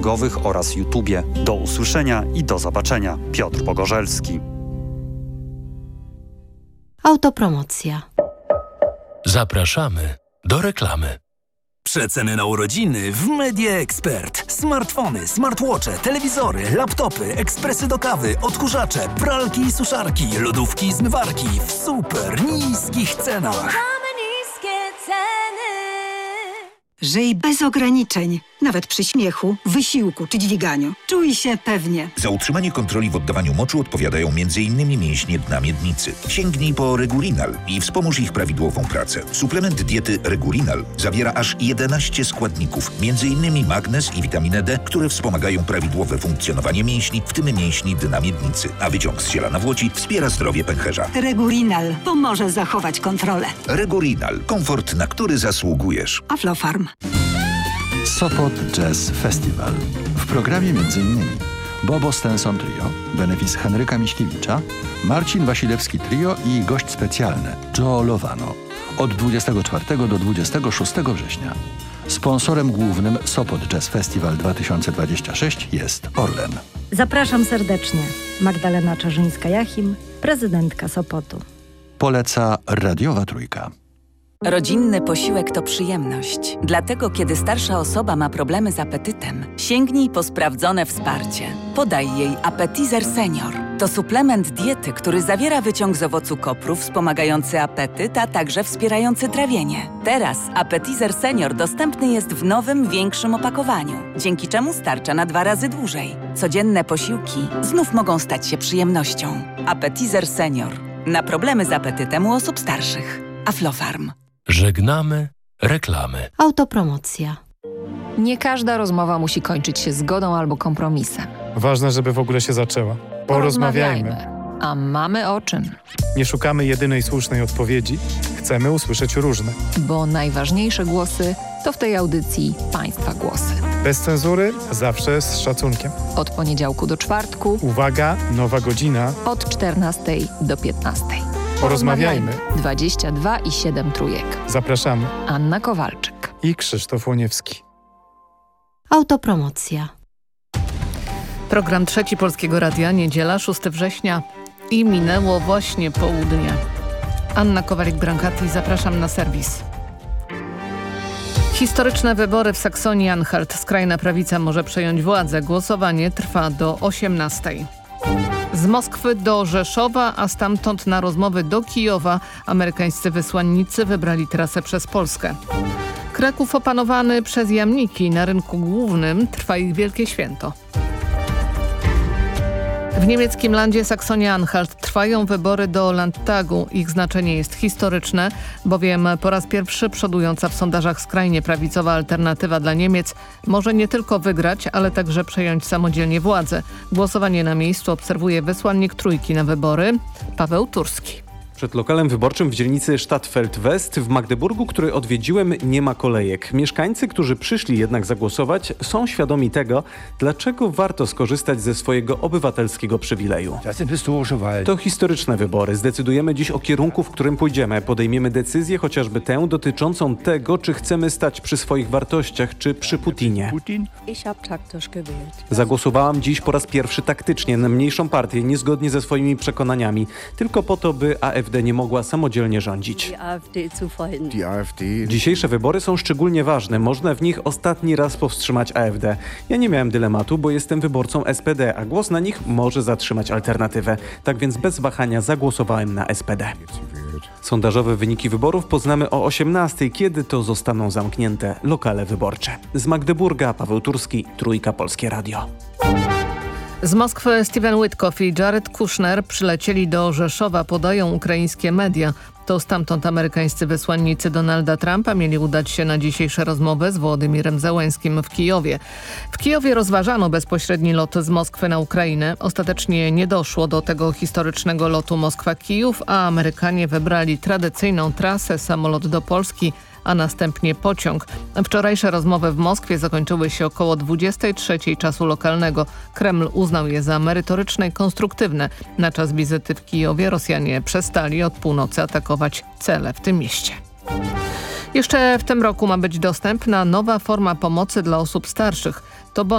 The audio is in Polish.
streamingowych oraz YouTubie. Do usłyszenia i do zobaczenia. Piotr Pogorzelski. Autopromocja. Zapraszamy do reklamy. Przeceny na urodziny w Media Expert. Smartfony, smartwatche, telewizory, laptopy, ekspresy do kawy, odkurzacze, pralki i suszarki, lodówki i zmywarki w super niskich cenach. Mamy niskie ceny. Żyj bez ograniczeń, nawet przy śmiechu, wysiłku czy dźwiganiu. Czuj się pewnie. Za utrzymanie kontroli w oddawaniu moczu odpowiadają m.in. mięśnie dna miednicy. Sięgnij po Regulinal i wspomóż ich prawidłową pracę. Suplement diety Regulinal zawiera aż 11 składników, m.in. magnez i witaminę D, które wspomagają prawidłowe funkcjonowanie mięśni, w tym mięśni dna miednicy. A wyciąg z ziela nawłoci wspiera zdrowie pęcherza. Regulinal pomoże zachować kontrolę. Regulinal. Komfort, na który zasługujesz. Aflofarm. Sopot Jazz Festival. W programie m.in. Bobo Stenson Trio, benefis Henryka Miśkiewicza, Marcin Wasilewski Trio i gość specjalny Joe Lovano. Od 24 do 26 września. Sponsorem głównym Sopot Jazz Festival 2026 jest Orlen. Zapraszam serdecznie. Magdalena Czarzyńska-Jachim, prezydentka Sopotu. Poleca Radiowa Trójka. Rodzinny posiłek to przyjemność. Dlatego, kiedy starsza osoba ma problemy z apetytem, sięgnij po sprawdzone wsparcie. Podaj jej Appetizer Senior. To suplement diety, który zawiera wyciąg z owocu kopru wspomagający apetyt, a także wspierający trawienie. Teraz Appetizer Senior dostępny jest w nowym, większym opakowaniu, dzięki czemu starcza na 2 razy dłużej. Codzienne posiłki znów mogą stać się przyjemnością. Appetizer Senior. Na problemy z apetytem u osób starszych. Aflofarm. Żegnamy reklamy. Autopromocja. Nie każda rozmowa musi kończyć się zgodą albo kompromisem. Ważne, żeby w ogóle się zaczęła. Porozmawiajmy. A mamy o czym? Nie szukamy jedynej słusznej odpowiedzi. Chcemy usłyszeć różne. Bo najważniejsze głosy to w tej audycji Państwa głosy. Bez cenzury, zawsze z szacunkiem. Od poniedziałku do czwartku. Uwaga, nowa godzina. Od 14 do 15. Porozmawiajmy. 22,7 trójek. Zapraszamy. Anna Kowalczyk i Krzysztof Łoniewski. Autopromocja. Program Trzeci Polskiego Radia, niedziela, 6 września i minęło właśnie południe. Anna Kowalik-Brankati, zapraszam na serwis. Historyczne wybory w Saksonii-Anhalt. Skrajna prawica może przejąć władzę. Głosowanie trwa do 18:00. Z Moskwy do Rzeszowa, a stamtąd na rozmowy do Kijowa amerykańscy wysłannicy wybrali trasę przez Polskę. Kraków opanowany przez jamniki. Na rynku głównym trwa ich wielkie święto. W niemieckim landzie Saksonia-Anhalt trwają wybory do Landtagu. Ich znaczenie jest historyczne, bowiem po raz pierwszy przodująca w sondażach skrajnie prawicowa Alternatywa dla Niemiec może nie tylko wygrać, ale także przejąć samodzielnie władzę. Głosowanie na miejscu obserwuje wysłannik Trójki na wybory, Paweł Turski. Przed lokalem wyborczym w dzielnicy Stadtfeld West w Magdeburgu, który odwiedziłem, nie ma kolejek. Mieszkańcy, którzy przyszli jednak zagłosować, są świadomi tego, dlaczego warto skorzystać ze swojego obywatelskiego przywileju. To historyczne wybory. Zdecydujemy dziś o kierunku, w którym pójdziemy. Podejmiemy decyzję, chociażby tę dotyczącą tego, czy chcemy stać przy swoich wartościach, czy przy Putinie. Zagłosowałam dziś po raz pierwszy taktycznie na mniejszą partię, niezgodnie ze swoimi przekonaniami, tylko po to, by AfD nie mogła samodzielnie rządzić. Dzisiejsze wybory są szczególnie ważne. Można w nich ostatni raz powstrzymać AfD. Ja nie miałem dylematu, bo jestem wyborcą SPD, a głos na nich może zatrzymać alternatywę. Tak więc bez wahania zagłosowałem na SPD. Sondażowe wyniki wyborów poznamy o 18:00, kiedy to zostaną zamknięte lokale wyborcze. Z Magdeburga Paweł Turski, Trójka Polskie Radio. Z Moskwy Steven Witkoff i Jared Kushner przylecieli do Rzeszowa, podają ukraińskie media. To stamtąd amerykańscy wysłannicy Donalda Trumpa mieli udać się na dzisiejsze rozmowy z Wołodymirem Zełenskim w Kijowie. W Kijowie rozważano bezpośredni lot z Moskwy na Ukrainę. Ostatecznie nie doszło do tego historycznego lotu Moskwa-Kijów, a Amerykanie wybrali tradycyjną trasę, samolot do Polski, a następnie pociąg. Wczorajsze rozmowy w Moskwie zakończyły się około 23:00 czasu lokalnego. Kreml uznał je za merytoryczne i konstruktywne. Na czas wizyty w Kijowie Rosjanie przestali od północy atakować cele w tym mieście. Jeszcze w tym roku ma być dostępna nowa forma pomocy dla osób starszych.